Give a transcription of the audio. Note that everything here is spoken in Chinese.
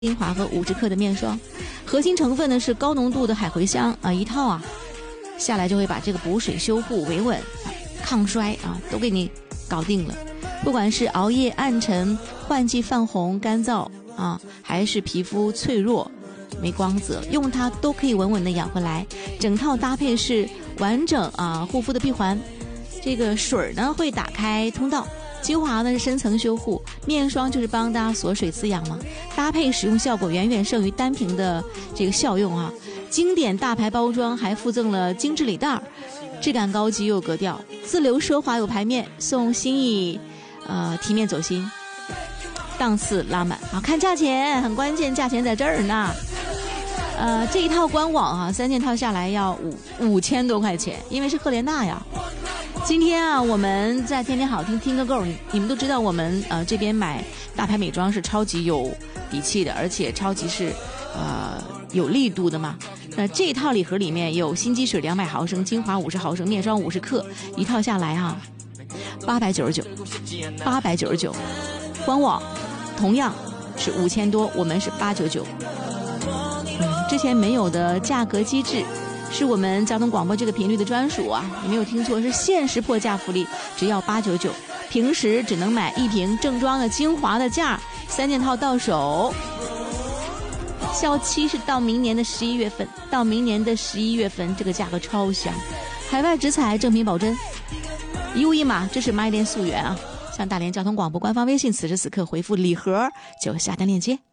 精华和50克的面霜，核心成分呢是高浓度的海茴香啊，一套啊下来就会把这个补水、修护、维稳、抗衰啊都给你搞定了。不管是熬夜、暗沉、换季泛红、干燥啊，还是皮肤脆弱、没光泽，用它都可以稳稳的养回来。整套搭配是完整啊护肤的闭环，这个水呢会打开通道。精华呢是深层修护，面霜就是帮大家锁水滋养嘛，搭配使用效果远远胜于单瓶的这个效用啊。经典大牌包装还附赠了精致礼袋，质感高级又有格调，自留奢华有排面，送心意体面走心，档次拉满啊。看价钱很关键，价钱在这儿呢。这一套官网啊，3件套下来要5000多块钱，因为是赫莲娜呀。今天啊，我们在天天好听听个够，你们都知道我们这边买大牌美妆是超级有底气的，而且超级是有力度的嘛。那这一套礼盒里面有心机水200毫升，精华50毫升，面霜50克，一套下来啊，899，官网同样是5000多，我们是899。之前没有的价格机制。是我们交通广播这个频率的专属啊，你没有听错，是限时破价福利，只要899，平时只能买1瓶正装的精华的价，3件套到手。效期是到明年的11月份，这个价格超香，海外直采，正品保真，一物一码，这是买点溯源啊！向大连交通广播官方微信，此时此刻回复礼盒就下单链接。